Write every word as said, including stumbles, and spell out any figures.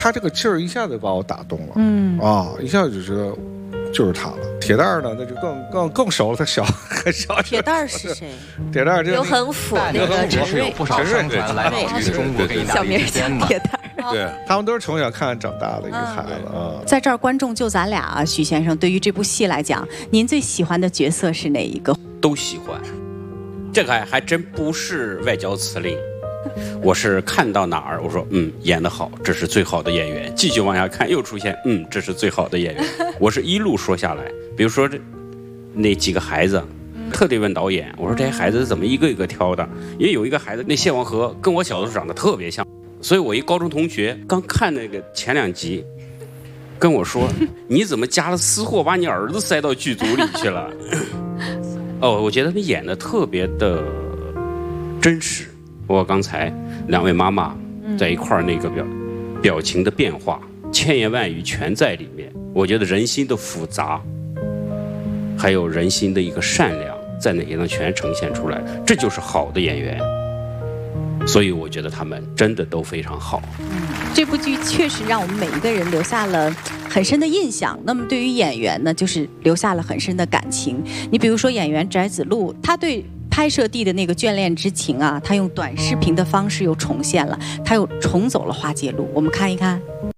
他这个劲儿一下子把我打动了，嗯啊，一下子就觉得就是他了。铁蛋儿呢，那就更更更熟了，他小很小。 铁蛋儿是谁？ 铁蛋儿就是刘恒甫那个陈瑞，有不少商船来到这个中国跟意大利之间的。 铁蛋儿， 对他们都是从小看长大的一个孩子啊。 在这儿，观众就咱俩啊，许先生，对于这部戏来讲，您最喜欢的角色是哪一个？ 都喜欢，这个还还真不是外交辞令。我是看到哪儿，我说嗯，演得好，这是最好的演员。继续往下看，又出现嗯，这是最好的演员。我是一路说下来，比如说这那几个孩子，特地问导演，我说这些孩子怎么一个一个挑的？因为有一个孩子，那谢王和跟我小的时候长得特别像，所以我一高中同学刚看那个前两集，跟我说你怎么加了私货，把你儿子塞到剧组里去了？哦，我觉得他们演的特别的真实。我刚才两位妈妈在一块儿那个表表情的变化，千言万语全在里面。我觉得人心的复杂，还有人心的一个善良，在那些能全呈现出来，这就是好的演员。所以我觉得他们真的都非常好。 这部剧确实让我们每一个人留下了很深的印象。那么对于演员呢，就是留下了很深的感情。你比如说演员翟子路，他对拍摄地的那个眷恋之情啊，他用短视频的方式又重现了，他又重走了花街路。我们看一看。